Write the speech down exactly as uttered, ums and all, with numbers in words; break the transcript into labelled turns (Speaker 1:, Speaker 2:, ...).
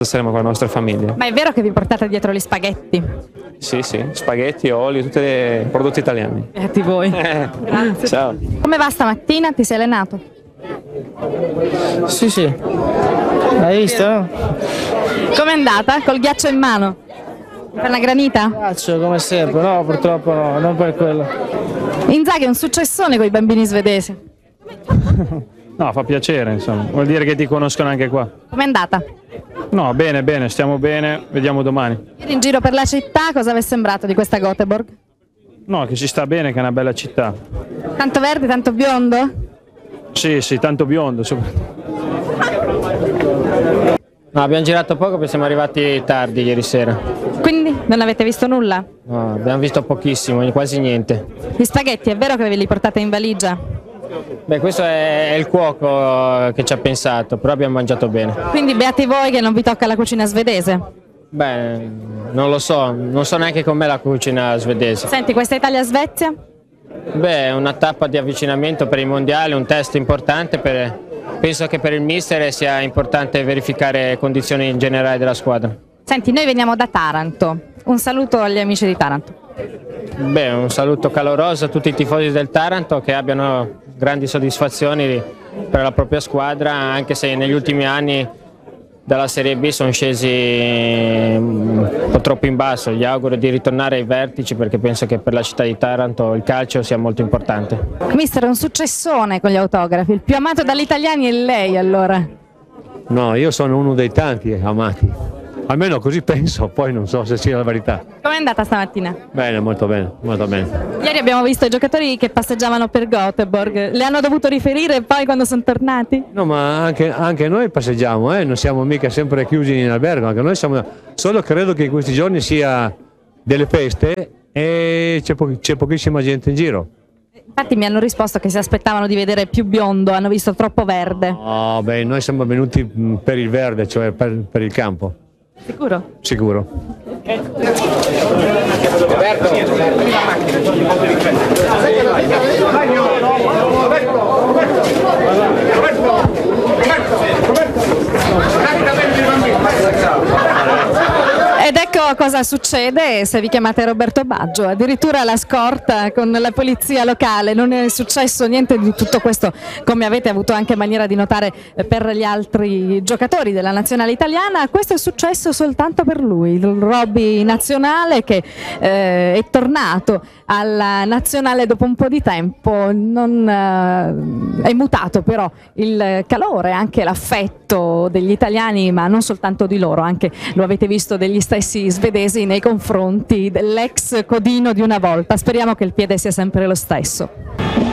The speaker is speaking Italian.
Speaker 1: Saremo con la nostra famiglia.
Speaker 2: Ma è vero che vi portate dietro gli spaghetti?
Speaker 1: Sì, sì, spaghetti, oli, tutti i prodotti italiani.
Speaker 2: Beati voi. Grazie.
Speaker 1: Ciao.
Speaker 2: Come va stamattina? Ti sei allenato?
Speaker 3: Sì, sì. Hai visto? No?
Speaker 2: Com'è andata? Col ghiaccio in mano? Per una granita?
Speaker 3: Ghiaccio come sempre, no, purtroppo no, non per quello.
Speaker 2: Inzaghi è un successone con i bambini svedesi.
Speaker 4: No, fa piacere, insomma, vuol dire che ti conoscono anche qua.
Speaker 2: Com'è andata?
Speaker 4: No, bene, bene, stiamo bene, vediamo domani.
Speaker 2: Ieri in giro per la città cosa vi è sembrato di questa Göteborg?
Speaker 4: No, che si sta bene, che è una bella città.
Speaker 2: Tanto verde, tanto biondo?
Speaker 4: Sì, sì, tanto biondo soprattutto.
Speaker 3: No, abbiamo girato poco perché siamo arrivati tardi ieri sera.
Speaker 2: Quindi non avete visto nulla?
Speaker 3: No, abbiamo visto pochissimo, quasi niente.
Speaker 2: Gli spaghetti è vero che ve li portate in valigia?
Speaker 3: Beh, questo è il cuoco che ci ha pensato, però abbiamo mangiato bene.
Speaker 2: Quindi beati voi che non vi tocca la cucina svedese?
Speaker 3: Beh, non lo so, non so neanche com'è la cucina svedese.
Speaker 2: Senti, questa Italia-Svezia?
Speaker 3: Beh, è una tappa di avvicinamento per i mondiali, un test importante. Per, penso che per il mister sia importante verificare condizioni in generale della squadra.
Speaker 2: Senti, noi veniamo da Taranto. Un saluto agli amici di Taranto.
Speaker 3: Beh, un saluto caloroso a tutti i tifosi del Taranto, che abbiano grandi soddisfazioni per la propria squadra, anche se negli ultimi anni dalla Serie B sono scesi un po' troppo in basso. Gli auguro di ritornare ai vertici perché penso che per la città di Taranto il calcio sia molto importante.
Speaker 2: Mister, è un successone con gli autografi. Il più amato dagli italiani è lei, allora?
Speaker 5: No, io sono uno dei tanti amati. Almeno così penso, poi non so se sia la verità.
Speaker 2: Com'è andata stamattina?
Speaker 5: Bene, molto bene, molto bene.
Speaker 2: Ieri abbiamo visto i giocatori che passeggiavano per Göteborg. Le hanno dovuto riferire poi quando sono tornati?
Speaker 5: No, ma anche, anche noi passeggiamo, eh? Non siamo mica sempre chiusi in albergo, anche noi siamo. Solo credo che in questi giorni sia delle feste e c'è, po- c'è pochissima gente in giro.
Speaker 2: Infatti mi hanno risposto che si aspettavano di vedere più biondo, hanno visto troppo verde.
Speaker 5: Oh, beh, noi siamo venuti mh, per il verde, cioè per, per il campo.
Speaker 2: Sicuro?
Speaker 5: Sicuro.
Speaker 2: Ed ecco cosa succede se vi chiamate Roberto Baggio, addirittura la scorta con la polizia locale. Non è successo niente di tutto questo, come avete avuto anche maniera di notare per gli altri giocatori della nazionale italiana. Questo è successo soltanto per lui, il Robby nazionale che eh, è tornato alla nazionale dopo un po' di tempo. Non, eh, è mutato però il calore, anche l'affetto degli italiani, ma non soltanto di loro, anche lo avete visto degli stessi svedesi nei confronti dell'ex codino di una volta. Speriamo che il piede sia sempre lo stesso.